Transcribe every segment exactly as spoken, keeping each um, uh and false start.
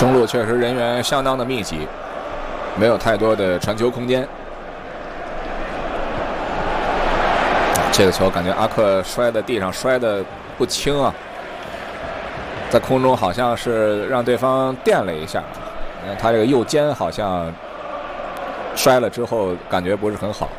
中路确实人员相当的密集，没有太多的传球空间。这个球感觉阿克摔在地上摔得不轻啊，在空中好像是让对方垫了一下，他这个右肩好像摔了之后感觉不是很好。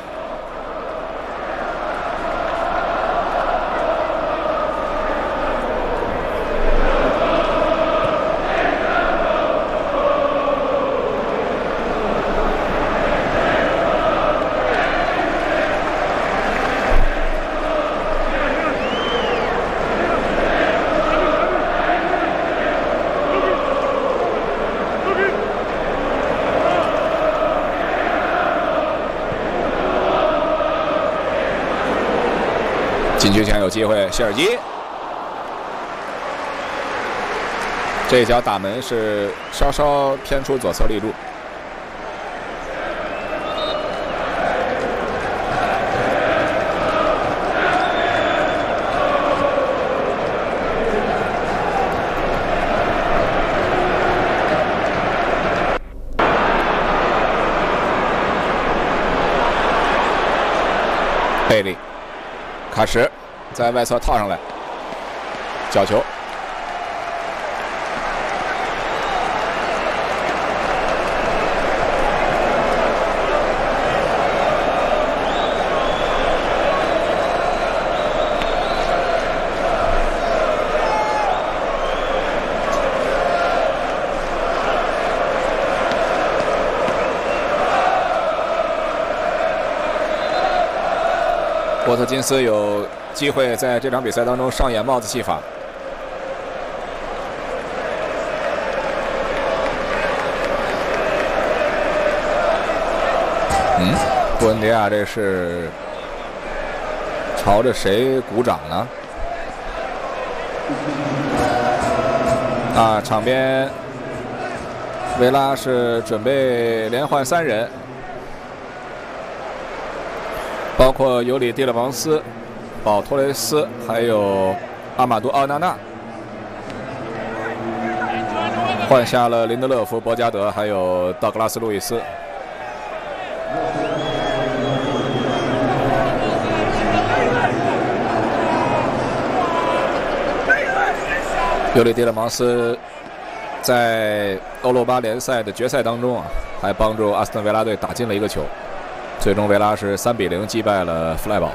禁区前有机会，谢尔基这一脚打门是稍稍偏出左侧立柱。贝利。卡什在外侧套上来，角球。沃特金斯有机会在这场比赛当中上演帽子戏法。嗯，布恩迪亚这是朝着谁鼓掌呢？啊，场边维拉是准备连换三人。包括尤里·蒂勒芒斯、保托雷斯，还有阿马杜·奥纳纳，换下了林德勒夫、博加德，还有道格拉斯·路易斯。尤里·蒂勒芒斯在欧罗巴联赛的决赛当中啊，还帮助阿斯顿维拉队打进了一个球。最终维拉是三比零击败了弗赖堡。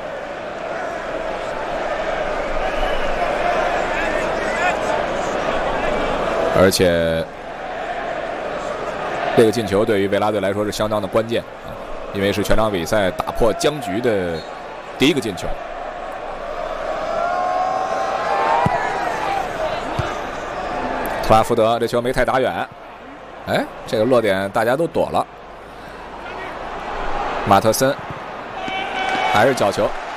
而且这个进球对于维拉队来说是相当的关键啊，因为是全场比赛打破僵局的第一个进球。特拉福德这球没太打远，哎，这个落点大家都躲了。马特森还是角球。